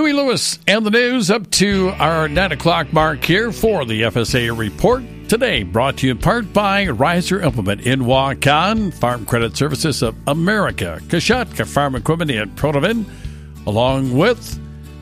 Huey Lewis and the news up to our 9 o'clock mark here for the FSA report. Today brought to you in part by Riser Implement in Waukon, Farm Credit Services of America, Kashatka Farm Equipment in Protovin, along with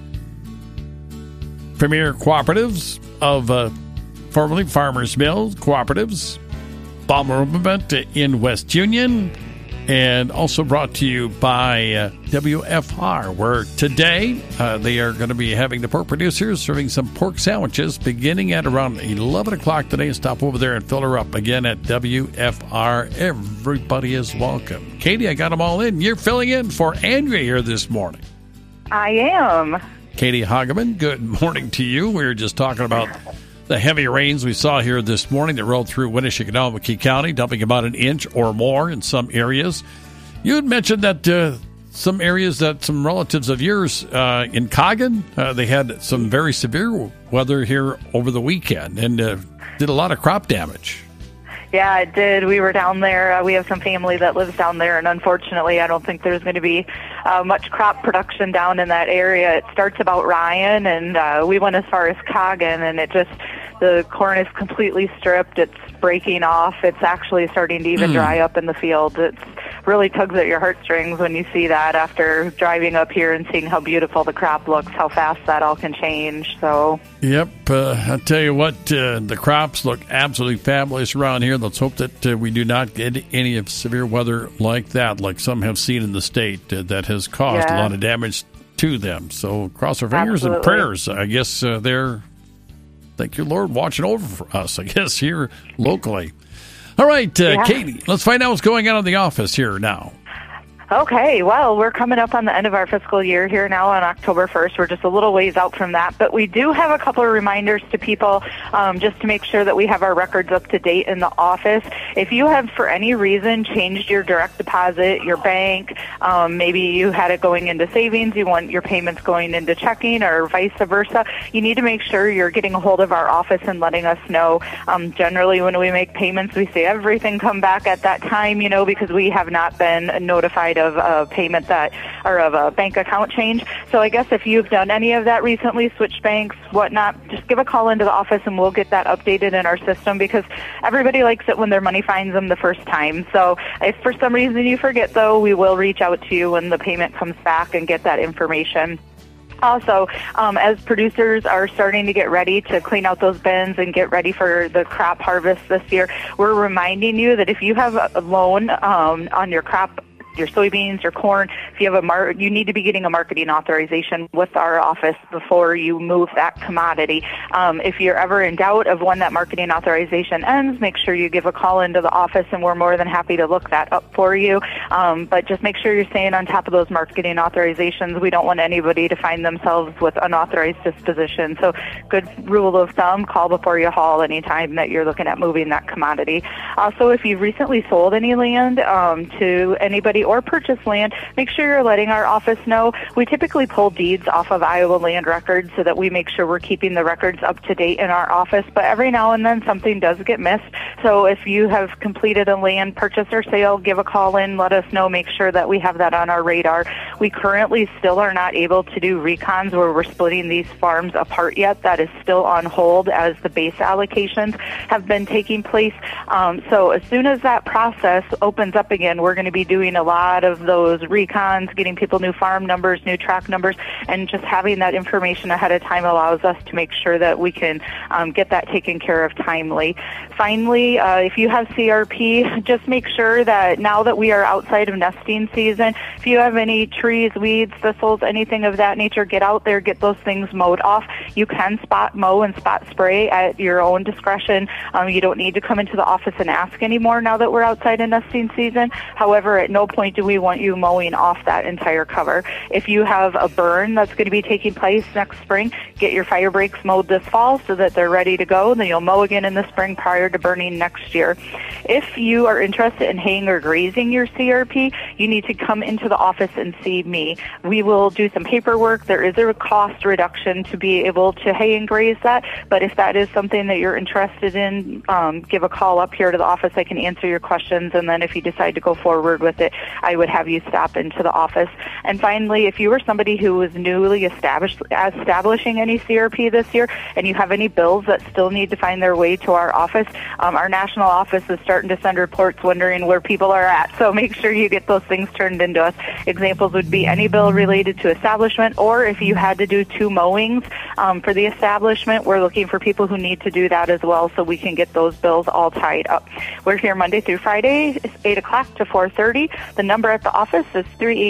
Premier Cooperatives of formerly Farmers Mill Cooperatives, Bomber Implement in West Union, and also brought to you by WFR, where today they are going to be having the pork producers serving some pork sandwiches beginning at around 11 o'clock today. Stop over there and fill her up again at WFR. Everybody is welcome. Katie, I got them all in. You're filling in for Andrea here this morning. I am. Katie Hageman, good morning to you. We were just talking about the heavy rains we saw here this morning that rolled through Winnebago County, dumping about an inch or more in some areas. You had mentioned that some areas that some relatives of yours in Coggin, they had some very severe weather here over the weekend and did a lot of crop damage. Yeah, it did. We were down there. We have some family that lives down there, and unfortunately, I don't think there's going to be much crop production down in that area. It starts about Ryan, and we went as far as Coggin, and the corn is completely stripped. It's breaking off. It's actually starting to even dry up in the field. It's really tugs at your heartstrings when you see that after driving up here and seeing how beautiful the crop looks, how fast that all can change. So. Yep. I'll tell you what, the crops look absolutely fabulous around here. Let's hope that we do not get any of severe weather like that, like some have seen in the state that has caused a lot of damage to them. So cross our fingers and prayers. I guess thank you, Lord, watching over for us, I guess, here locally. All right, Katie, let's find out what's going on in the office here now. Okay, well, we're coming up on the end of our fiscal year here now on October 1st. We're just a little ways out from that, but we do have a couple of reminders to people just to make sure that we have our records up to date in the office. If you have, for any reason, changed your direct deposit, your bank, maybe you had it going into savings, you want your payments going into checking or vice versa, you need to make sure you're getting a hold of our office and letting us know. Generally, when we make payments, we see everything come back at that time, because we have not been notified of a payment of a bank account change. So I guess if you've done any of that recently, switched banks, whatnot, just give a call into the office and we'll get that updated in our system, because everybody likes it when their money finds them the first time. So if for some reason you forget, though, we will reach out to you when the payment comes back and get that information. Also, as producers are starting to get ready to clean out those bins and get ready for the crop harvest this year, we're reminding you that if you have a loan on your crop, your soybeans, your corn, if you have you need to be getting a marketing authorization with our office before you move that commodity. If you're ever in doubt of when that marketing authorization ends, make sure you give a call into the office, and we're more than happy to look that up for you. But just make sure you're staying on top of those marketing authorizations. We don't want anybody to find themselves with unauthorized disposition. So good rule of thumb, call before you haul anytime that you're looking at moving that commodity. Also, if you've recently sold any land to anybody or purchased land, make sure you're letting our office know. We typically pull deeds off of Iowa land records so that we make sure we're keeping the records up to date in our office, but every now and then something does get missed. So if you have completed a land purchase or sale, give a call in, let us know, make sure that we have that on our radar. We currently still are not able to do recons where we're splitting these farms apart yet. That is still on hold as the base allocations have been taking place. So as soon as that process opens up again, we're going to be doing a lot of those recons, getting people new farm numbers, new track numbers, and just having that information ahead of time allows us to make sure that we can get that taken care of timely. Finally, if you have CRP, just make sure that now that we are outside of nesting season, if you have any trees, weeds, thistles, anything of that nature, get out there, get those things mowed off. You can spot mow and spot spray at your own discretion. You don't need to come into the office and ask anymore now that we're outside of nesting season. However, at no point do we want you mowing off that entire cover. If you have a burn that's going to be taking place next spring, get your fire breaks mowed this fall so that they're ready to go. Then you'll mow again in the spring prior to burning next year. If you are interested in haying or grazing your CRP, you need to come into the office and see me. We will do some paperwork. There is a cost reduction to be able to hay and graze that, but if that is something that you're interested in, give a call up here to the office. I can answer your questions, and then if you decide to go forward with it, I would have you stop into the office. And finally, if you were somebody who was newly establishing any CRP this year and you have any bills that still need to find their way to our office, our national office is starting to send reports wondering where people are at. So make sure you get those things turned into us. Examples would be any bill related to establishment, or if you had to do 2 mowings for the establishment, we're looking for people who need to do that as well so we can get those bills all tied up. We're here Monday through Friday, 8 o'clock to 4:30. The number at the office is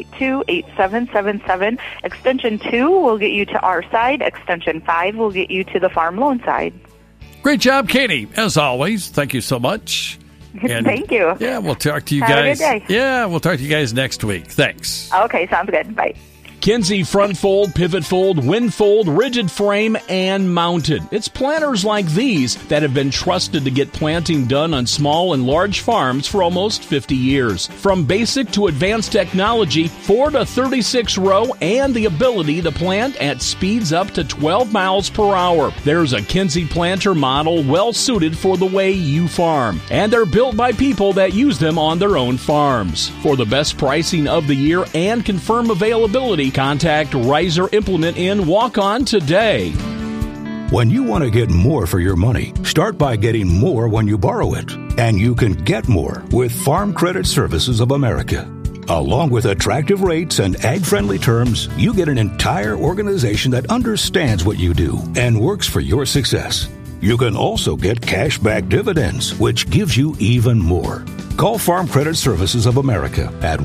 382-8777. Extension 2 will get you to our side. Extension 5 will get you to the farm loan side. Great job, Katie. As always, thank you so much. And thank you. Yeah, we'll talk to you Have guys. a good day. Yeah, we'll talk to you guys next week. Thanks. Okay, sounds good. Bye. Kinsey front fold, pivot fold, wind fold, rigid frame, and mounted. It's planters like these that have been trusted to get planting done on small and large farms for almost 50 years. From basic to advanced technology, 4 to 36 row, and the ability to plant at speeds up to 12 miles per hour. There's a Kinsey planter model well suited for the way you farm. And they're built by people that use them on their own farms. For the best pricing of the year and confirm availability, contact Riser Implement in Walk-On today. When you want to get more for your money, start by getting more when you borrow it. And you can get more with Farm Credit Services of America. Along with attractive rates and ag-friendly terms, you get an entire organization that understands what you do and works for your success. You can also get cash-back dividends, which gives you even more. Call Farm Credit Services of America at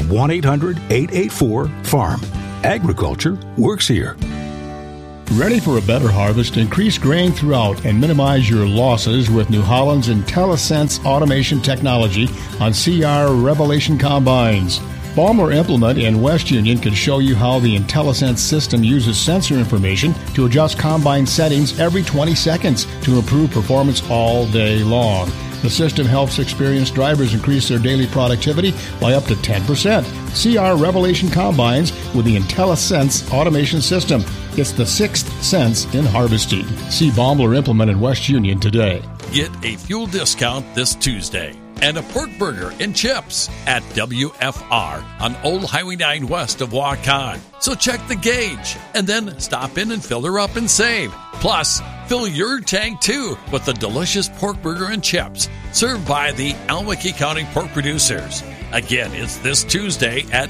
1-800-884-FARM. Agriculture works here. Ready for a better harvest? Increase grain throughout and minimize your losses with New Holland's IntelliSense automation technology on CR Revelation combines. Balmer Implement in West Union can show you how the IntelliSense system uses sensor information to adjust combine settings every 20 seconds to improve performance all day long. The system helps experienced drivers increase their daily productivity by up to 10%. CR Revelation combines with the IntelliSense automation system. It's the sixth sense in harvesting. See Baumler Implement in West Union today. Get a fuel discount this Tuesday and a pork burger and chips at WFR on Old Highway 9 west of Waukon. So check the gauge and then stop in and fill her up and save. Plus, fill your tank too with the delicious pork burger and chips served by the Almaky County pork producers. Again, it's this Tuesday at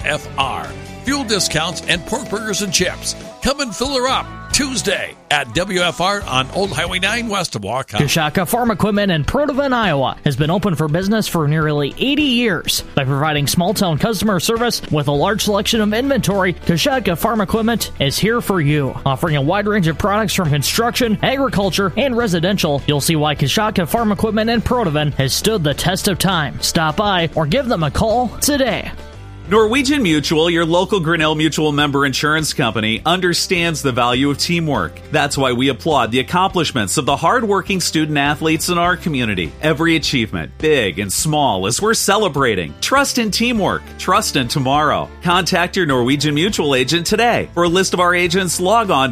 WFR. Fuel discounts and pork burgers and chips. Come and fill her up Tuesday at WFR on Old Highway 9 west of Waukon. Coshocka Farm Equipment in Protovan, Iowa has been open for business for nearly 80 years. By providing small-town customer service with a large selection of inventory, Coshocka Farm Equipment is here for you. Offering a wide range of products from construction, agriculture, and residential, you'll see why Coshocka Farm Equipment in Protovan has stood the test of time. Stop by or give them a call today. Norwegian Mutual, your local Grinnell Mutual member insurance company, understands the value of teamwork. That's why we applaud the accomplishments of the hardworking student athletes in our community. Every achievement, big and small, is worth celebrating. Trust in teamwork. Trust in tomorrow. Contact your Norwegian Mutual agent today. For a list of our agents, log on to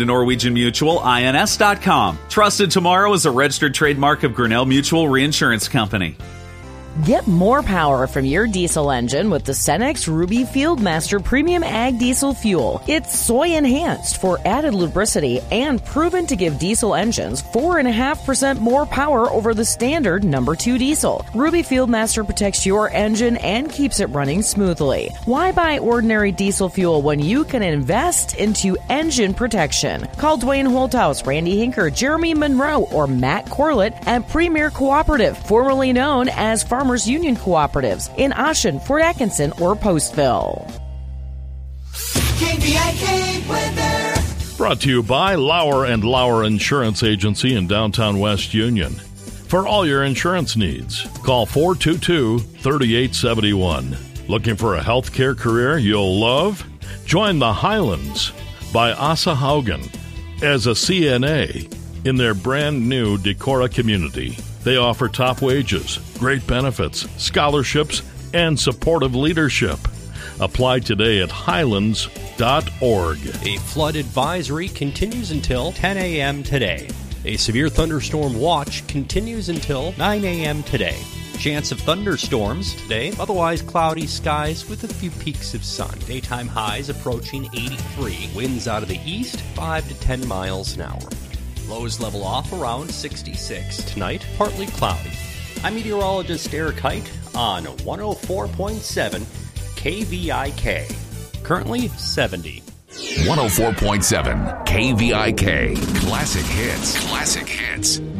NorwegianMutualINS.com. Trust in Tomorrow is a registered trademark of Grinnell Mutual Reinsurance Company. Get more power from your diesel engine with the Cenex Ruby Fieldmaster Premium Ag Diesel Fuel. It's soy enhanced for added lubricity and proven to give diesel engines 4.5% more power over the standard number 2 diesel. Ruby Fieldmaster protects your engine and keeps it running smoothly. Why buy ordinary diesel fuel when you can invest into engine protection? Call Dwayne Holthouse, Randy Hinker, Jeremy Monroe, or Matt Corlett at Premier Cooperative, formerly known as Farmers Union Cooperatives in Ashen, Fort Atkinson, or Postville. KVIK weather. Brought to you by Lauer & Lauer Insurance Agency in downtown West Union. For all your insurance needs, call 422-3871. Looking for a healthcare career you'll love? Join the Highlands by Asa Haugen as a CNA in their brand new Decorah community. They offer top wages, great benefits, scholarships, and supportive leadership. Apply today at highlands.org. A flood advisory continues until 10 a.m. today. A severe thunderstorm watch continues until 9 a.m. today. Chance of thunderstorms today, otherwise cloudy skies with a few peaks of sun. Daytime highs approaching 83. Winds out of the east, 5 to 10 miles an hour. Lows level off around 66. Tonight, partly cloudy. I'm meteorologist Eric Height on 104.7 KVIK. Currently 70. 104.7 KVIK. Classic hits. Classic hits.